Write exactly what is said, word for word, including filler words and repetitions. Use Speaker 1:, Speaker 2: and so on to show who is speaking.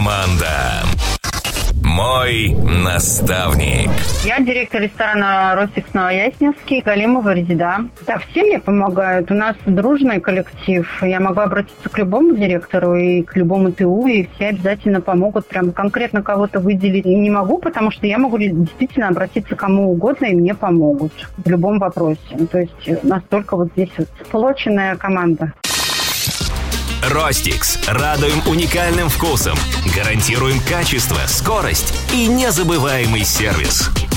Speaker 1: Команда. Мой наставник.
Speaker 2: Я директор ресторана «Ростикс» Новояснинский, Галимова Резида. Да, все мне помогают. У нас дружный коллектив. Я могу обратиться к любому директору и к любому ТУ, и все обязательно помогут. Прям конкретно кого-то выделить не могу, потому что я могу действительно обратиться к кому угодно, и мне помогут в любом вопросе. То есть настолько вот здесь вот сплоченная команда.
Speaker 1: Ростикс. Радуем уникальным вкусом. Гарантируем качество, скорость и незабываемый сервис.